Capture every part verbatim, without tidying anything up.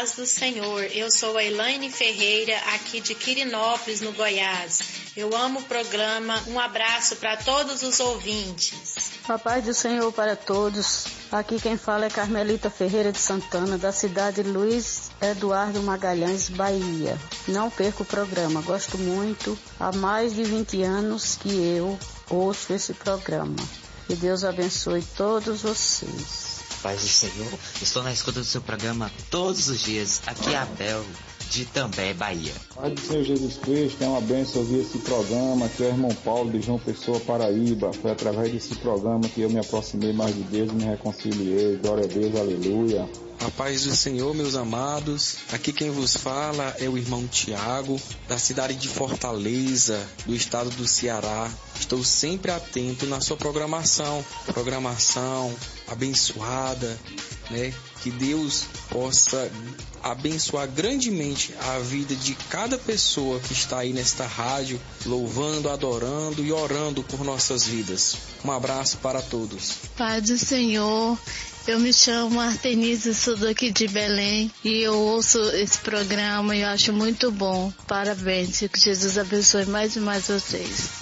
paz do Senhor. Eu sou a Elaine Ferreira, aqui de Quirinópolis, no Goiás. Eu amo o programa. Um abraço para todos os ouvintes. A paz do Senhor para todos. Aqui quem fala é Carmelita Ferreira de Santana, da cidade de Luiz Eduardo Magalhães, Bahia. Não perco o programa, gosto muito. Há mais de vinte anos que eu ouço esse programa. Que Deus abençoe todos vocês. Paz do Senhor, estou na escuta do seu programa todos os dias. Aqui é Abel, de També, Bahia. Paz do Senhor Jesus Cristo, é uma bênção ouvir esse programa. Aqui é o irmão Paulo de João Pessoa, Paraíba. Foi através desse programa que eu me aproximei mais de Deus e me reconciliei. Glória a Deus, aleluia. A paz do Senhor, meus amados. Aqui quem vos fala é o irmão Tiago, da cidade de Fortaleza, do estado do Ceará. Estou sempre atento na sua programação, programação abençoada, né? Que Deus possa abençoar grandemente a vida de cada pessoa que está aí nesta rádio, louvando, adorando e orando por nossas vidas. Um abraço para todos. Paz do Senhor. Eu me chamo Artenise, sou daqui de Belém e eu ouço esse programa e eu acho muito bom. Parabéns, que Jesus abençoe mais e mais vocês.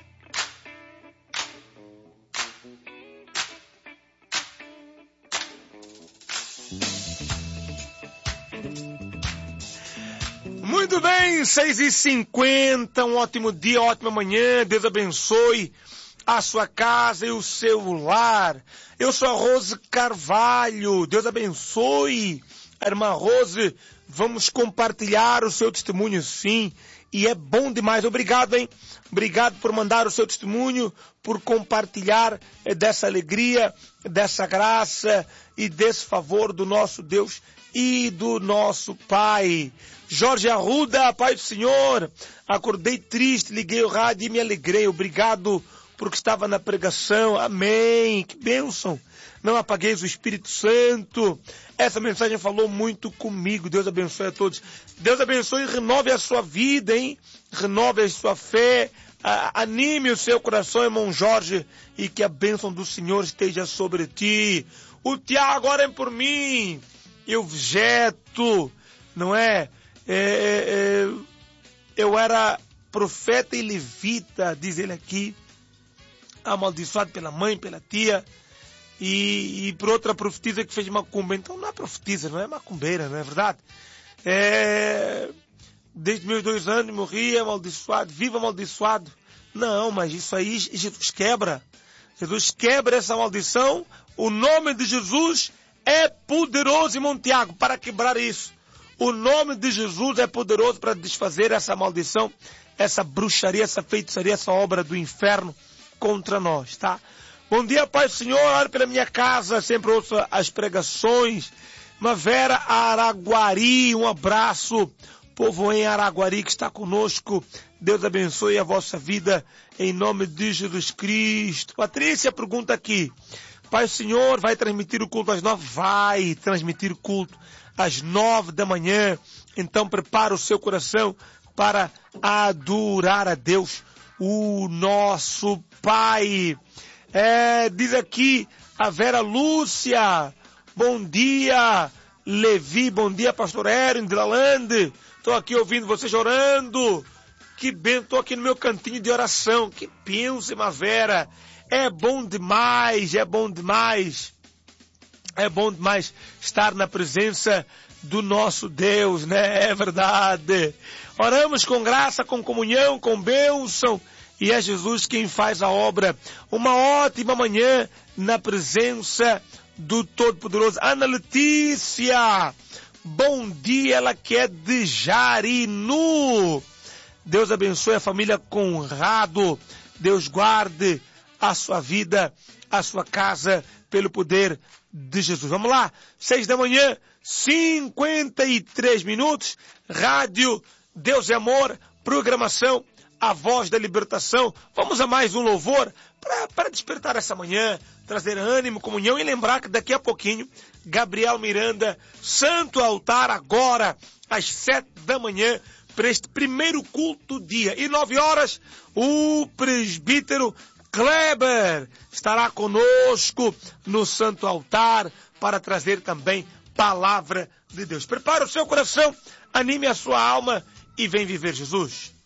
Muito bem, seis e cinquenta, um ótimo dia, ótima manhã, Deus abençoe a sua casa e o seu lar. Eu sou a Rose Carvalho, Deus abençoe a irmã Rose. Vamos compartilhar o seu testemunho, sim, e é bom demais. Obrigado, hein? Obrigado por mandar o seu testemunho, por compartilhar dessa alegria, dessa graça e desse favor do nosso Deus e do nosso Pai. Jorge Arruda, Pai do Senhor, acordei triste, liguei o rádio e me alegrei. Obrigado porque estava na pregação. Amém. Que bênção. Não apagueis o Espírito Santo. Essa mensagem falou muito comigo. Deus abençoe a todos. Deus abençoe e renove a sua vida, hein? Renove a sua fé. Anime o seu coração, irmão Jorge, e que a bênção do Senhor esteja sobre ti. O Tiago, orem por mim. Eu vegeto, não é? É, é, eu era profeta e levita, diz ele aqui, amaldiçoado pela mãe, pela tia, e, e por outra profetisa que fez macumba. Então não é profetisa, não é macumbeira, não é verdade? É, desde meus dois anos morri amaldiçoado, vivo amaldiçoado. Não, mas isso aí Jesus quebra. Jesus quebra essa maldição. O nome de Jesus é poderoso, irmão Tiago, para quebrar isso. O nome de Jesus é poderoso para desfazer essa maldição, essa bruxaria, essa feitiçaria, essa obra do inferno contra nós, tá? Bom dia, Pai do Senhor, ore pela minha casa, sempre ouço as pregações. Mavera Araguari, um abraço. Povo em Araguari que está conosco, Deus abençoe a vossa vida, em nome de Jesus Cristo. Patrícia pergunta aqui, Pai do Senhor, vai transmitir o culto às nove? Vai transmitir o culto às nove da manhã. Então prepara o seu coração para adorar a Deus, o nosso Pai. É, diz aqui a Vera Lúcia, bom dia, Levi, bom dia, pastor Erin de Lalande. Estou aqui ouvindo vocês orando. Que bem, estou aqui no meu cantinho de oração. Que bênção, Vera. É bom demais, é bom demais. É bom demais estar na presença do nosso Deus, né? É verdade. Oramos com graça, com comunhão, com bênção. E é Jesus quem faz a obra. Uma ótima manhã na presença do Todo-Poderoso. Ana Letícia, bom dia, ela que é de Jarinu. Deus abençoe a família Conrado. Deus guarde a sua vida, a sua casa, pelo poder de Jesus. Vamos lá, seis da manhã, cinquenta e três minutos, rádio Deus é Amor, programação A Voz da Libertação. Vamos a mais um louvor para despertar essa manhã, trazer ânimo, comunhão e lembrar que daqui a pouquinho, Gabriel Miranda, Santo Altar agora, às sete da manhã, para este primeiro culto do dia. E nove horas, o presbítero Kleber estará conosco no Santo Altar para trazer também palavra de Deus. Prepare o seu coração, anime a sua alma e vem viver Jesus.